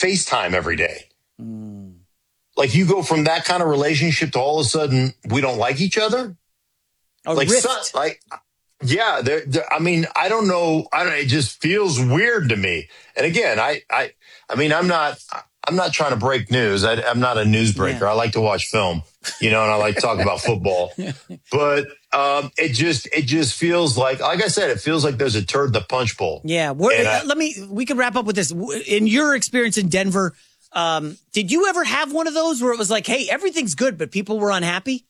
FaceTime every day. Like you go from that kind of relationship to all of a sudden we don't like each other. Rift. I mean, I don't know. It just feels weird to me. And again, I mean, I'm not trying to break news. I'm not a news breaker. Yeah. I like to watch film, and I like to talk about football. But it just feels like I said, it feels like there's a turd in the punch bowl. Yeah. We can wrap up with this. In your experience in Denver, did you ever have one of those where it was like, hey, everything's good, but people were unhappy?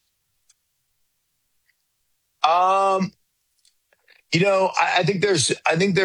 I think there's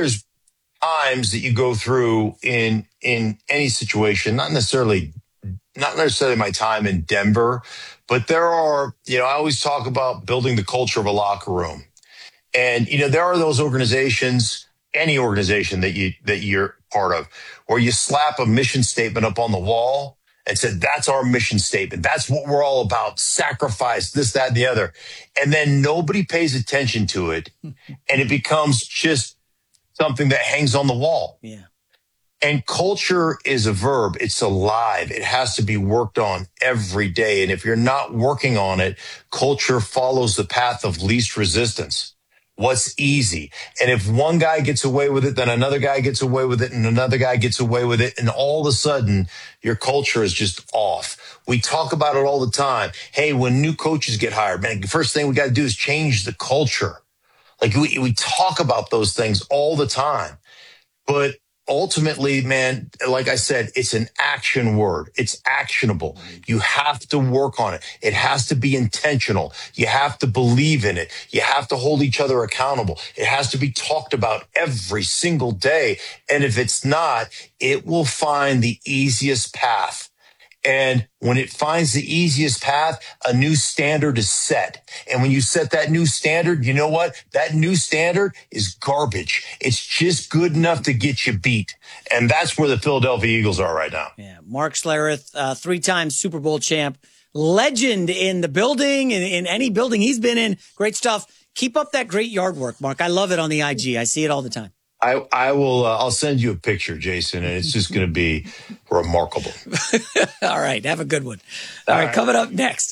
times that you go through in any situation, not necessarily my time in Denver, but there are, I always talk about building the culture of a locker room. And, there are those organizations, any organization that you're part of, where you slap a mission statement up on the wall and said, that's our mission statement. That's what we're all about. Sacrifice, this, that, and the other. And then nobody pays attention to it. And it becomes just something that hangs on the wall. Yeah. And culture is a verb. It's alive. It has to be worked on every day. And if you're not working on it, culture follows the path of least resistance. What's easy? And if one guy gets away with it, then another guy gets away with it and another guy gets away with it. And all of a sudden, your culture is just off. We talk about it all the time. Hey, when new coaches get hired, man, the first thing we got to do is change the culture. Like we talk about those things all the time. But ultimately, man, like I said, it's an action word. It's actionable. You have to work on it. It has to be intentional. You have to believe in it. You have to hold each other accountable. It has to be talked about every single day. And if it's not, it will find the easiest path. And when it finds the easiest path, a new standard is set. And when you set that new standard, you know what? That new standard is garbage. It's just good enough to get you beat. And that's where the Philadelphia Eagles are right now. Yeah. Mark Schlereth, 3-time Super Bowl champ, legend in the building, in any building he's been in. Great stuff. Keep up that great yard work, Mark. I love it on the IG. I see it all the time. I will. I'll send you a picture, Jason, and it's just going to be remarkable. All right, have a good one. All right, coming up next,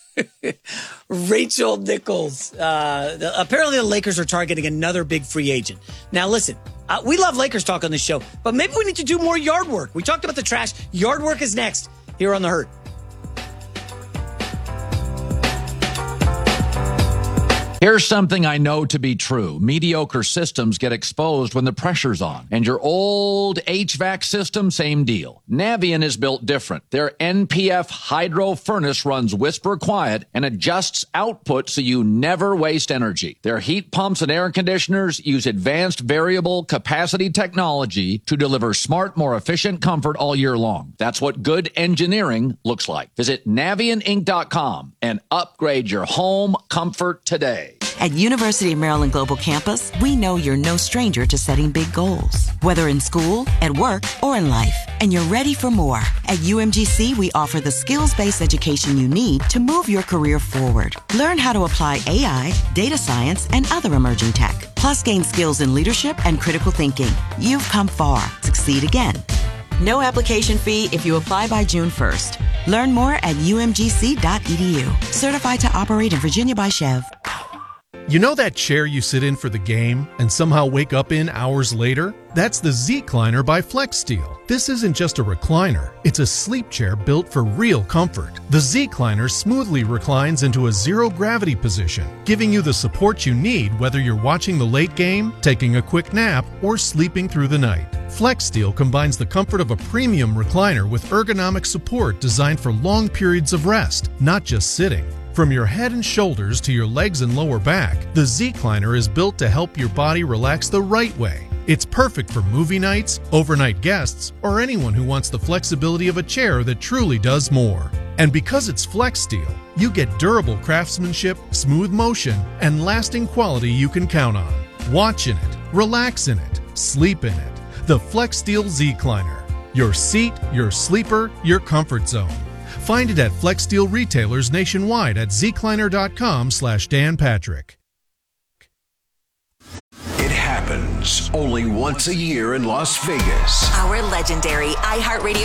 Rachel Nichols. Apparently, the Lakers are targeting another big free agent. Now, listen, we love Lakers talk on this show, but maybe we need to do more yard work. We talked about the trash. Yard work is next here on The Herd. Here's something I know to be true. Mediocre systems get exposed when the pressure's on. And your old HVAC system, same deal. Navien is built different. Their NPF hydro furnace runs whisper quiet and adjusts output so you never waste energy. Their heat pumps and air conditioners use advanced variable capacity technology to deliver smart, more efficient comfort all year long. That's what good engineering looks like. Visit NavientInc.com and upgrade your home comfort today. At University of Maryland Global Campus, we know you're no stranger to setting big goals, whether in school, at work, or in life, and you're ready for more. At UMGC, we offer the skills-based education you need to move your career forward. Learn how to apply AI, data science, and other emerging tech, plus gain skills in leadership and critical thinking. You've come far. Succeed again. No application fee if you apply by June 1st. Learn more at umgc.edu. Certified to operate in Virginia by Chev. You know that chair you sit in for the game and somehow wake up in hours later? That's the Z-Cliner by FlexSteel. This isn't just a recliner, it's a sleep chair built for real comfort. The Z-Cliner smoothly reclines into a zero-gravity position, giving you the support you need whether you're watching the late game, taking a quick nap, or sleeping through the night. FlexSteel combines the comfort of a premium recliner with ergonomic support designed for long periods of rest, not just sitting. From your head and shoulders to your legs and lower back, the Z-Cliner is built to help your body relax the right way. It's perfect for movie nights, overnight guests, or anyone who wants the flexibility of a chair that truly does more. And because it's FlexSteel, you get durable craftsmanship, smooth motion, and lasting quality you can count on. Watch in it, relax in it, sleep in it. The FlexSteel Z-Cliner. Your seat, your sleeper, your comfort zone. Find it at FlexSteel retailers nationwide at zcliner.com/Dan Patrick. It happens only once a year in Las Vegas. Our legendary iHeartRadio